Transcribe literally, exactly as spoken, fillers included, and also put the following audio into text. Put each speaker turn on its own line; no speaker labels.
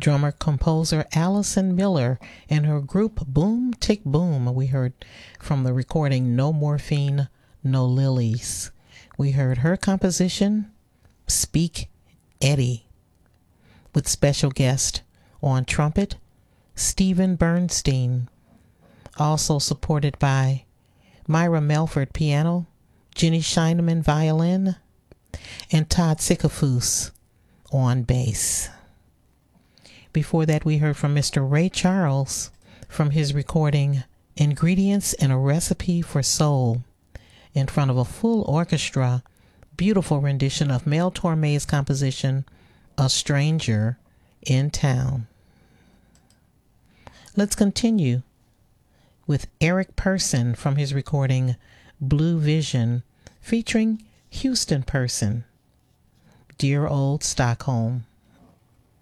drummer composer Allison Miller and her group Boom Tick Boom. We heard from the recording No Morphine, No Lilies. We heard her composition Speak Eddie, with special guest on trumpet Stephen Bernstein, also supported by Myra Melford piano, Jenny Scheineman violin, and Todd Sikafus on bass. Before that, we heard from Mister Ray Charles from his recording Ingredients in a Recipe for Soul, in front of a full orchestra. Beautiful rendition of Mel Torme's composition A Stranger in Town. Let's continue with Eric Person from his recording Blue Vision, featuring Houston Person, Dear Old Stockholm.